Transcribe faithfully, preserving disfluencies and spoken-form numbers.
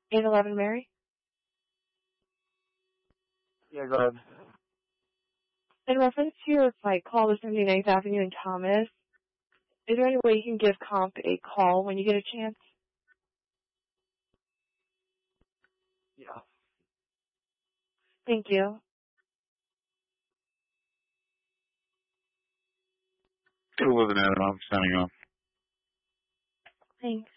eight eleven Mary? Yeah, go ahead. In reference to your flight call to seventy-ninth Avenue in Thomas, is there any way you can give comp a call when you get a chance? Yeah. Thank you. Good eleven Adam, I'm signing off. Thanks.